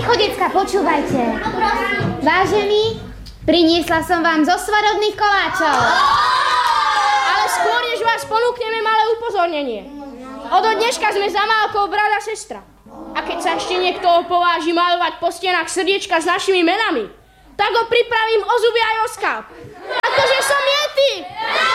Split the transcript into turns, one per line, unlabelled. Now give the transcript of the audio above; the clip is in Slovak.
Ticho, decka, počúvajte. Vážení, priniesla som vám zo svadobných koláčov.
Ale skôr, než vás ponúkneme, malé upozornenie. Odo dneška sme za Málkou brat a sestra. A keď sa ešte niekto opováži malovať po stenách srdiečka s našimi menami, tak ho pripravím o zuby aj o skalp. Akože som Yeti!